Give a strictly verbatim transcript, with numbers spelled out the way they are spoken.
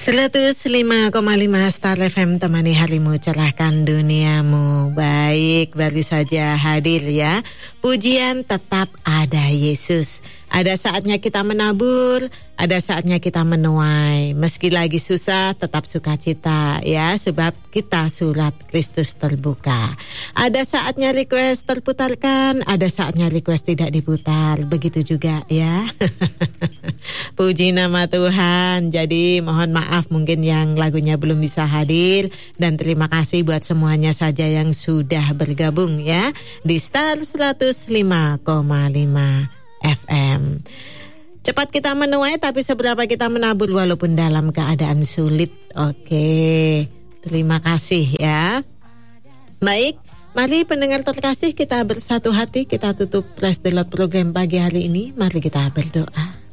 seratus lima koma lima Star F M, temani harimu, cerahkan duniamu. Baik, baru saja hadir ya. Pujian tetap ada Yesus. Ada saatnya kita menabur, ada saatnya kita menuai. Meski lagi susah, tetap sukacita ya, sebab kita surat Kristus terbuka. Ada saatnya request terputarkan, ada saatnya request tidak diputar. Begitu juga ya. Puji nama Tuhan. Jadi mohon maaf mungkin yang lagunya belum bisa hadir, dan terima kasih buat semuanya saja yang sudah bergabung ya di Star seratus lima koma lima F M. Cepat kita menuai, tapi seberapa kita menabur walaupun dalam keadaan sulit. Oke, terima kasih ya. Baik, mari pendengar terkasih, kita bersatu hati, kita tutup Praise the Lord program pagi hari ini. Mari kita berdoa.